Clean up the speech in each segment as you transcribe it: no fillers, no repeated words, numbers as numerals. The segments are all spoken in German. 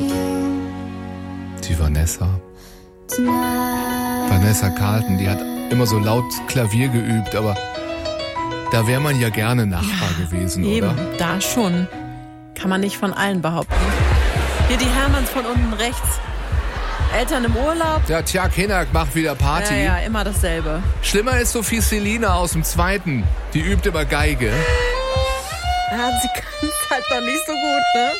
Die Vanessa. Vanessa Carlton, die hat immer so laut Klavier geübt, aber da wäre man ja gerne Nachbar gewesen, eben, oder? Da schon. Kann man nicht von allen behaupten. Hier die Hermanns von unten rechts. Eltern im Urlaub. Ja, tja, Kinnak macht wieder Party. Ja, immer dasselbe. Schlimmer ist Sophie Selina aus dem Zweiten. Die übt immer Geige. Ja, sie kann es halt noch nicht so gut, ne?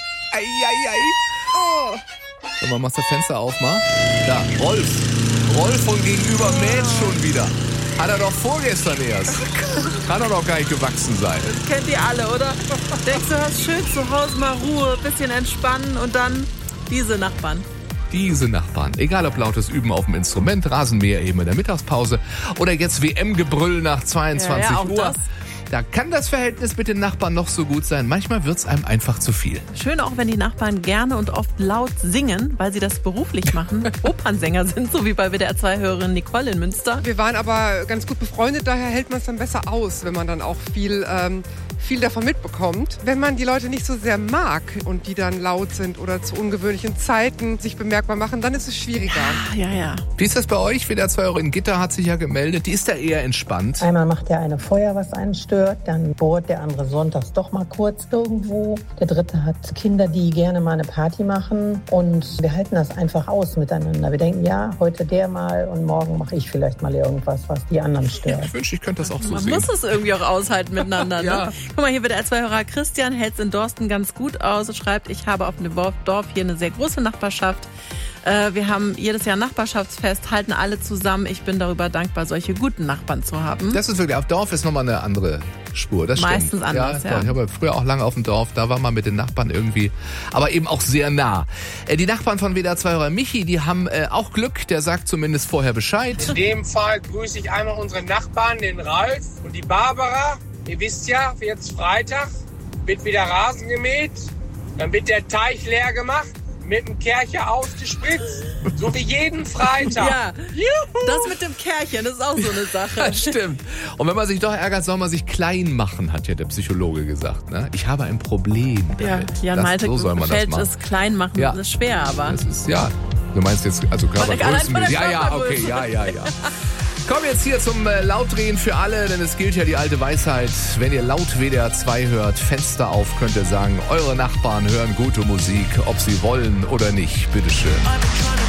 Oh. So, mal machst du das Fenster auf, mal. Da, Rolf. Rolf von gegenüber mäht schon wieder. Hat er doch vorgestern erst. Kann doch noch gar nicht gewachsen sein. Das kennt ihr alle, oder? Denkst du, hast schön zu Hause mal Ruhe, bisschen entspannen und dann diese Nachbarn. Diese Nachbarn. Egal ob lautes Üben auf dem Instrument, Rasenmäher eben in der Mittagspause oder jetzt WM-Gebrüll nach 22 auch Uhr. das. Da kann das Verhältnis mit den Nachbarn noch so gut sein. Manchmal wird's einem einfach zu viel. Schön auch, wenn die Nachbarn gerne und oft laut singen, weil sie das beruflich machen. Opernsänger sind, so wie bei WDR2-Hörerin Nicole in Münster. Wir waren aber ganz gut befreundet, daher hält man es dann besser aus, wenn man dann auch viel davon mitbekommt. Wenn man die Leute nicht so sehr mag und die dann laut sind oder zu ungewöhnlichen Zeiten sich bemerkbar machen, dann ist es schwieriger. Ja. Wie ist das bei euch? WDR2-Hörerin Gitta hat sich ja gemeldet. Die ist da eher entspannt. Einmal macht der eine Feuer, was einen stört. Dann bohrt der andere sonntags doch mal kurz irgendwo. Der dritte hat Kinder, die gerne mal eine Party machen. Und wir halten das einfach aus miteinander. Wir denken, ja, heute der mal und morgen mache ich vielleicht mal irgendwas, was die anderen stört. Ich wünsche, ich könnte das auch so Man sehen. muss es irgendwie auch aushalten miteinander. Ja. Ne? Guck mal, hier wird der WDR2-Hörer Christian, hält es in Dorsten ganz gut aus. Er schreibt, ich habe auf dem Dorf hier eine sehr große Nachbarschaft. Wir haben jedes Jahr ein Nachbarschaftsfest, halten alle zusammen. Ich bin darüber dankbar, solche guten Nachbarn zu haben. Das ist wirklich, auf Dorf ist nochmal eine andere Spur, das stimmt. Meistens anders, ja. Ich habe früher auch lange auf dem Dorf, da war man mit den Nachbarn irgendwie, aber eben auch sehr nah. Die Nachbarn von WDR2-Hörer Michi, die haben auch Glück, der sagt zumindest vorher Bescheid. In dem Fall grüße ich einmal unsere Nachbarn, den Ralf und die Barbara. Ihr wisst ja, jetzt Freitag wird wieder Rasen gemäht, dann wird der Teich leer gemacht, mit dem Kercher ausgespritzt, so wie jeden Freitag. Ja, Juhu. das mit dem Kerchen, das ist auch so eine Sache. Das stimmt. Und wenn man sich doch ärgert, soll man sich klein machen, hat ja der Psychologe gesagt. Ne? Ich habe ein Problem damit. Ja, Jan Malte so soll man das fällt machen. es klein machen, Ja. das ist schwer, aber... Das ist, ja, du meinst jetzt, also Körpergrößen. Allein von der Ja, okay, Körpergröße. ja. Kommen jetzt hier zum Lautdrehen für alle, denn es gilt ja die alte Weisheit, wenn ihr laut WDR 2 hört, Fenster auf, könnt ihr sagen, eure Nachbarn hören gute Musik, ob sie wollen oder nicht. Bitteschön.